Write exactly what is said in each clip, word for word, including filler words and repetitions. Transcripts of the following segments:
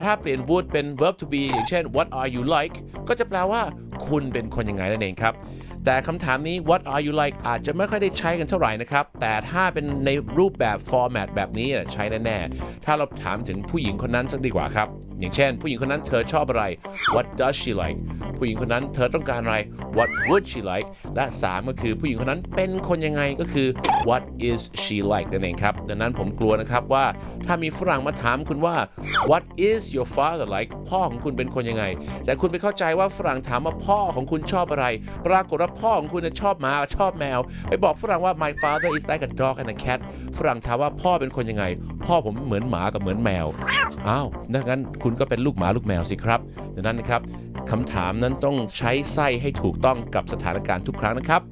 ถ้าเปลี่ยน would เป็น verb to be อย่างเช่น what are you like ก็จะแปลว่าคุณเป็นคนยังไงนั่นเองครับแต่คำถามนี้ what are you like อาจจะไม่ค่อยได้ใช้กันเท่าไหร่นะครับแต่ถ้าเป็นในรูปแบบ format แบบนี้ใช้แน่ๆถ้าเราถามถึงผู้หญิงคนนั้นสักดีกว่าครับอย่างเช่นผู้หญิงคนนั้นเธอชอบอะไร what does she like ผู้หญิงคนนั้นเธอต้องการอะไร what would she like และสามก็คือผู้หญิงคนนั้นเป็นคนยังไงก็คือ what is she like นั่นเองครับดังนั้นผมกลัวนะครับว่าถ้ามีฝรั่งมาถามคุณว่า what is your father like พ่อของคุณเป็นคนยังไงแต่คุณไปเข้าใจว่าฝรั่งถามว่าพ่อของคุณชอบอะไรปรากฏว่าพ่อของคุณชอบหมาชอบแมวไปบอกฝรั่งว่า my father is like a dog and a cat ฝรั่งถามว่าพ่อเป็นคนยังไงพ่อผมเหมือนหมากับเหมือนแมวอ้าวดังนั้นคุณก็เป็นลูกหมาลูกแมวสิครับดังนั้นนะครับคำถามนั้นต้องใช้ไส้ให้ถูกต้องกับสถานการณ์ทุกครั้งนะครับ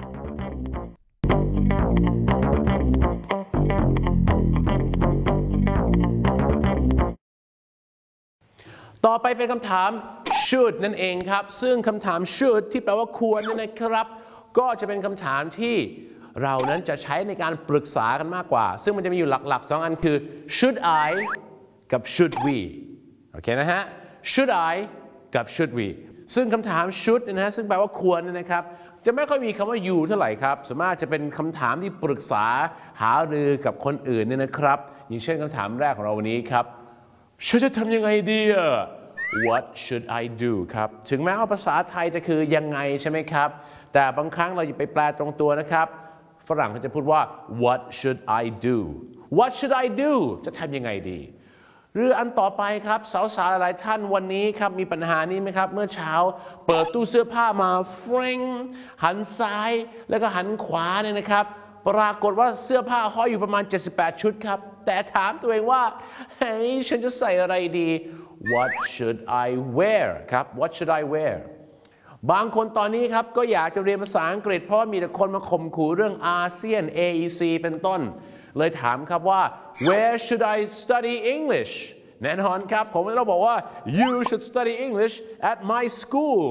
ต่อไปเป็นคำถาม should นั่นเองครับซึ่งคำถาม should ที่แปลว่าควรนั่นนะครับก็จะเป็นคำถามที่เรานั้นจะใช้ในการปรึกษากันมากกว่าซึ่งมันจะมีอยู่หลักๆสองอันคือ should I กับ should we โอเคนะฮะ should I กับ should we ซึ่งคำถาม should นะฮะซึ่งแปลว่าควรนะครับจะไม่ค่อยมีคำว่า you เท่าไหร่ครับส่วนมากจะเป็นคำถามที่ปรึกษาหารือกับคนอื่นเนี่ยนะครับอย่างเช่นคำถามแรกของเราวันนี้ครับฉันจะทำยังไงดีอะ What should I do ครับถึงแม้ว่าภาษาไทยจะคือยังไงใช่ไหมครับแต่บางครั้งเราอย่าไปแปลตรงตัวนะครับฝรั่งเขาจะพูดว่า What should I do What should I do จะทำยังไงดีหรืออันต่อไปครับสาวๆหลายท่านวันนี้ครับมีปัญหานี้ไหมครับเมื่อเช้าเปิดตู้เสื้อผ้ามาเฟรงหันซ้ายแล้วก็หันขวาเนี่ยนะครับปรากฏว่าเสื้อผ้าห้อยอยู่ประมาณเจ็ดสิบแปดชุดครับแต่ถามตัวเองว่าเฮ้ยฉันจะใส่อะไรดี What should I wear ครับ What should I wear บางคนตอนนี้ครับก็อยากจะเรียนภาษาอังกฤษเพราะมีแต่คนมาข่มขู่เรื่องอาเซียน เอ อี ซี เป็นต้นเลยถามครับว่า Where should I study English แน่นอนครับผมต้องบอกว่า You should study English at my school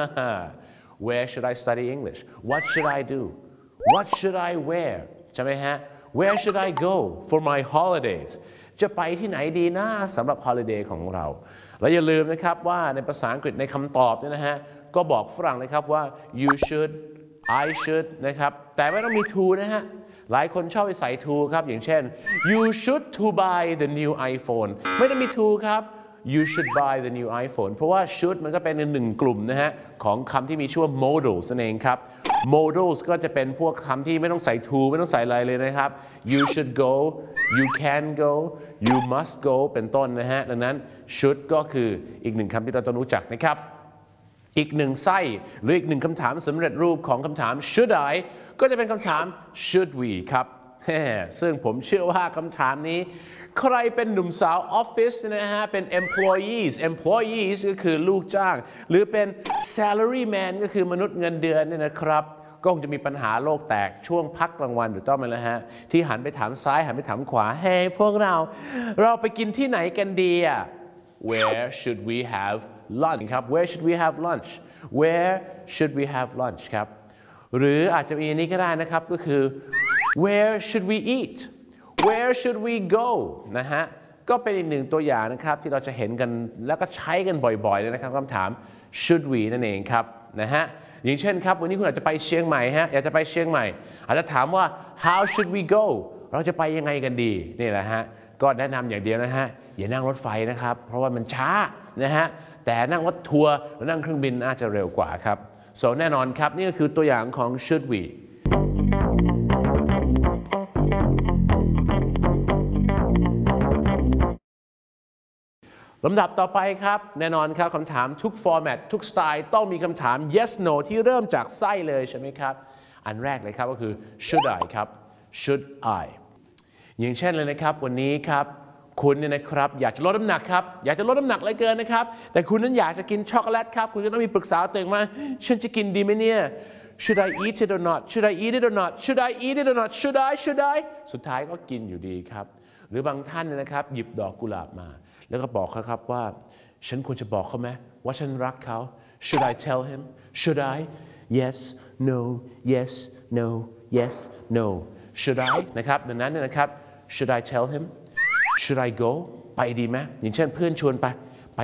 Where should I study English What should I do What should I wear ใช่ไหมฮะ Where should I go for my holidays จะไปที่ไหนดีนะสำหรับ holiday ของเราและอย่าลืมนะครับว่าในภาษาอังกฤษในคำตอบเนี่ยนะฮะก็บอกฝรั่งนะครับว่า you should I should นะครับแต่ไม่ต้องมี to นะฮะหลายคนชอบไปใส่ to ครับอย่างเช่น you should to buy the new iPhone ไม่ต้องมี to ครับ you should buy the new iPhone เพราะว่า should มันก็เป็นหนึ่งกลุ่มนะฮะของคำที่มีชื่อว่า modals นั่นเองครับ modals ก็จะเป็นพวกคำที่ไม่ต้องใส่ to ไม่ต้องใส่อะไรเลยนะครับ you should go you can go you must go เป็นต้นนะฮะดังนั้น should ก็คืออีกหนึ่งคำที่เราต้องรู้จักนะครับอีกหนึ่งไส้หรืออีกหนึ่งคำถามสำเร็จรูปของคำถาม should I ก็จะเป็นคำถาม should we ครับซึ่งผมเชื่อว่าคำถามนี้ใครเป็นหนุ่มสาวออฟฟิศนะฮะเป็น employees employees ก็คือลูกจ้างหรือเป็น salary man ก็คือมนุษย์เงินเดือนเนี่ยนะครับก็คงจะมีปัญหาโลกแตกช่วงพักกลางวันหรือต้องไหมล่ะฮะที่หันไปถามซ้ายหันไปถามขวาเฮ้พวกเราเราไปกินที่ไหนกันดีอ่ะ Where should we have lunch ครับ Where should we have lunch Where should we have lunch ครับหรืออาจจะมีอันนี้ก็ได้นะครับก็คือ Where should we eat Where should we go นะฮะก็เป็นอีกหนึ่งตัวอย่างนะครับที่เราจะเห็นกันแล้วก็ใช้กันบ่อยๆเลยนะครับคำถาม should we นั่นเองครับนะฮะอย่างเช่นครับวันนี้คุณอาจจะไปเชียงใหม่ฮะอยากจะไปเชียงใหม่อาจจะถามว่า how should we go เราจะไปยังไงกันดีนี่แหละฮะก็แนะนำอย่างเดียวนะฮะอย่านั่งรถไฟนะครับเพราะว่ามันช้านะฮะแต่นั่งรถทัวร์หรือนั่งเครื่องบินน่าจะเร็วกว่าครับ so แน่นอนครับนี่ก็คือตัวอย่างของ should weลำดับต่อไปครับแน่นอนครับคำถามทุกฟอร์แมตทุกสไตล์ต้องมีคำถาม yes no ที่เริ่มจากไส้เลยใช่ไหมครับอันแรกเลยครับก็คือ should I ครับ should I อย่างเช่นเลยนะครับวันนี้ครับคุณเนี่ยนะครับอยากจะลดน้ำหนักครับอยากจะลดน้ำหนักเลยเกินนะครับแต่คุณนั้นอยากจะกินช็อกโกแลตครับคุณจะต้องมีปรึกษาตัวเองว่าฉันจะกินดีไหมเนี่ย should I eat it or not should I eat it or not should I eat it or not should I should I สุดท้ายก็กินอยู่ดีครับหรือบางท่านนะครับหยิบดอกกุหลาบมาแล้วก็บอกเขาครับว่าฉันควรจะบอกเขาไหมว่าฉันรักเขา should I tell him should I yes no yes no yes no should I นะครับดังนั้นนะครับ should I tell him should I go ไปดีไหมอย่างเช่นเพื่อนชวนไป